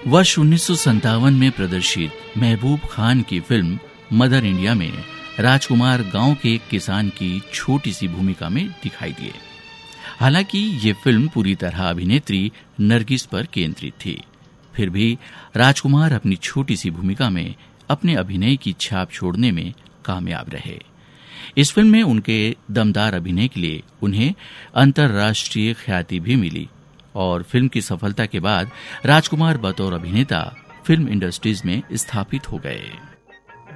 वर्ष 1957 में प्रदर्शित महबूब खान की फिल्म मदर इंडिया में राजकुमार गांव के एक किसान की छोटी सी भूमिका में दिखाई दिए। हालांकि ये फिल्म पूरी तरह अभिनेत्री नरगिस पर केंद्रित थी, फिर भी राजकुमार अपनी छोटी सी भूमिका में अपने अभिनय की छाप छोड़ने में कामयाब रहे। इस फिल्म में उनके दमदार अभिनय के लिए उन्हें अंतर्राष्ट्रीय ख्याति भी मिली और फिल्म की सफलता के बाद राजकुमार बतौर अभिनेता फिल्म इंडस्ट्रीज में स्थापित हो गए।